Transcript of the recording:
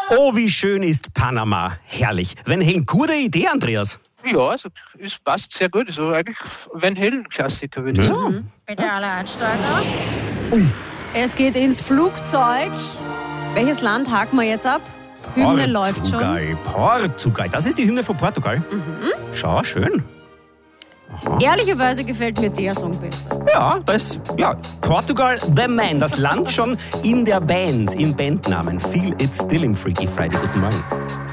Oh, wie schön ist Panama. Herrlich. Van Halen, gute Idee, Andreas. Ja, also es passt sehr gut. Also eigentlich Van Halen-Klassiker, würde ich sagen. Bitte alle einsteigen. Es geht ins Flugzeug. Welches Land haken wir jetzt ab? Hymne läuft schon. Portugal. Das ist die Hymne von Portugal. Schau, schön. Ehrlicherweise gefällt mir der Song besser. Ja, Portugal, The Man, das Land schon in der Band, im Bandnamen. Feel It Still im Freaky Friday. Guten Morgen.